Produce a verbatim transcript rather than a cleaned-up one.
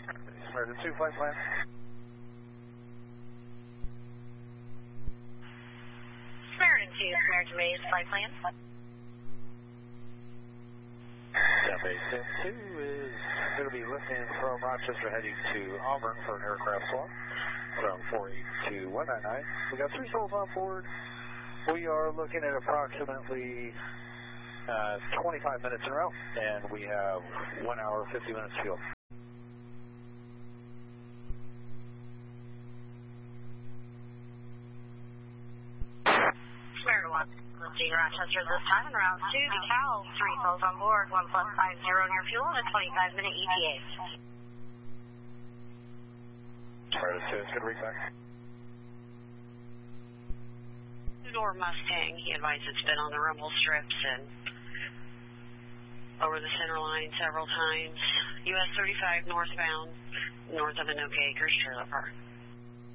American two, flight plan. American two, American Base, flight plan. Down base ten two is going to be lifting from Rochester heading to Auburn for an aircraft swap. Around four eight two one nine nine. We got three souls on board. We are looking at approximately uh, twenty-five minutes in route, and we have one hour, fifty minutes fuel. American one, lifting Rochester this time, and route two, DeKalb, three souls on board, one plus five zero in your fuel, and a twenty-five minute E T A. Alright, two, it's good to reach back. Two-door Mustang, he advised it's been on the rumble strips and over the center line several times. U S thirty-five northbound, north of Anoka Acres Trailer Park.